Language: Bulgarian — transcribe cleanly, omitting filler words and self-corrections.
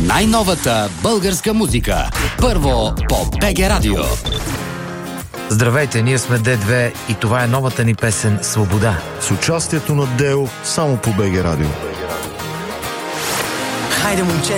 Най-новата българска музика. Първо по БГ Радио. Здравейте, ние сме Д2 и това е новата ни песен "Свобода". С участието на Део само по БГ Радио. Хайде, момче,